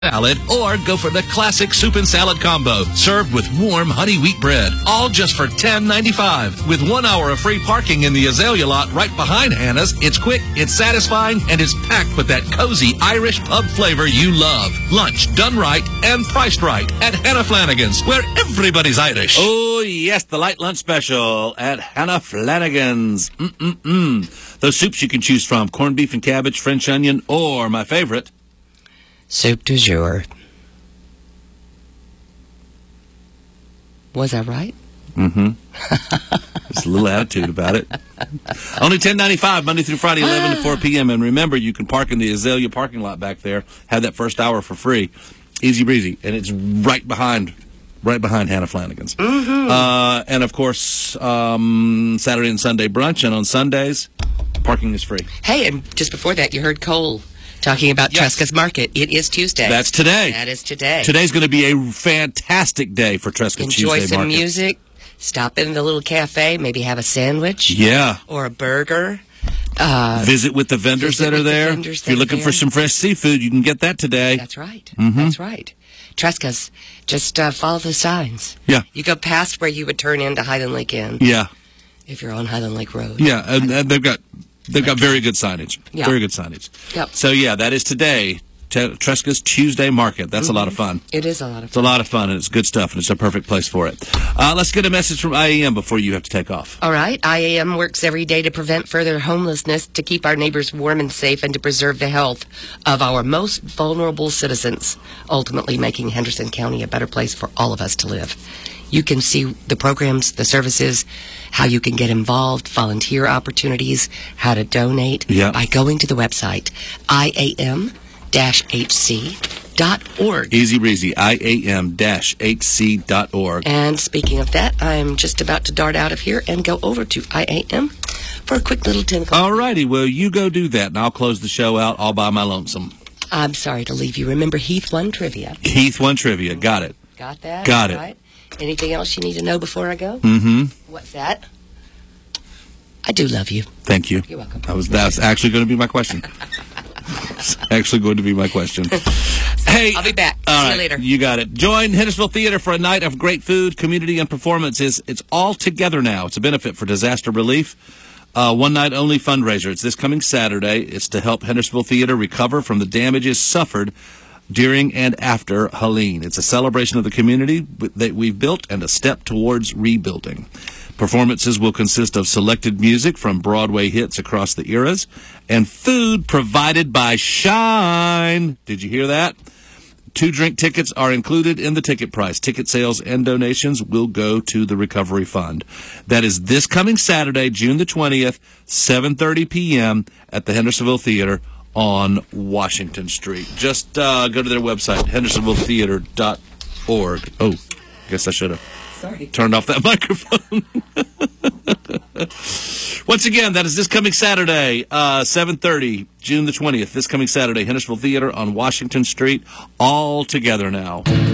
salad, or go for the classic soup and salad combo, served with warm honey wheat bread, all just for $10.95. With 1 hour of free parking in the Azalea lot right behind Hannah's, it's quick, it's satisfying, and it's packed with that cozy Irish pub flavor you love. Lunch done right and priced right at Hannah Flanagan's, where everybody's Irish. Oh, yes, the light lunch special at Hannah Flanagan's. Those soups you can choose from, corned beef and cabbage, French onion, or my favorite, soup du jour. Was I right? There's a little attitude about it. Only $10.95, Monday through Friday, 11 to 4 p.m. And remember, you can park in the Azalea parking lot back there, have that first hour for free. Easy breezy. And it's right behind Hannah Flanagan's. And, of course, Saturday and Sunday brunch. And on Sundays, parking is free. Hey, and just before that, you heard Cole talking about Tresca's Market. It is Tuesday. That's today. That is today. Today's going to be a fantastic day for Tresca Tuesday Market. Enjoy some music. Stop in the little cafe. Maybe have a sandwich. Yeah. Or a burger. Visit with the vendors that are there. If you're looking for some fresh seafood, you can get that today. That's right. That's right. Tresca's. Just follow the signs. Yeah. You go past where you would turn into Highland Lake Inn. Yeah. If you're on Highland Lake Road. Yeah, and they've got very good signage. Yeah. Very good signage. Yep. So, yeah, that is today, Tresca's Tuesday Market. That's a lot of fun. It is a lot of fun. It's a lot of fun, and it's good stuff, and it's a perfect place for it. Let's get a message from IAM before you have to take off. All right. IAM works every day to prevent further homelessness, to keep our neighbors warm and safe, and to preserve the health of our most vulnerable citizens, ultimately making Henderson County a better place for all of us to live. You can see the programs, the services, how you can get involved, volunteer opportunities, how to donate by going to the website, iam-hc.org. Easy breezy, iam-hc.org. And speaking of that, I'm just about to dart out of here and go over to IAM for a quick little 10 o'clock. All righty, well, you go do that, and I'll close the show out all by my lonesome. I'm sorry to leave you. Remember Heath won trivia. Heath won trivia. Got it. Got that? Got it. Right. Anything else you need to know before I go? What's that? I do love you. Thank you. You're welcome. That was actually going to be my question. Hey, I'll be back. See you later. You got it. Join Hendersonville Theater for a night of great food, community, and performances. It's all together now. It's a benefit for disaster relief. One night only fundraiser. It's this coming Saturday. It's to help Hendersonville Theater recover from the damages suffered during and after Helene. It's a celebration of the community that we've built and a step towards rebuilding. Performances will consist of selected music from Broadway hits across the eras and food provided by Shine. Did you hear that? 2 drink tickets are included in the ticket price. Ticket sales and donations will go to the Recovery Fund. That is this coming Saturday, June the 20th, 7:30 p.m. at the Hendersonville Theater on Washington Street. Just go to their website, hendersonvilletheater.org. Oh, I guess I should have turned off that microphone. Once again, that is this coming Saturday, 7:30, June the 20th. This coming Saturday, Hendersonville Theater on Washington Street. All together now.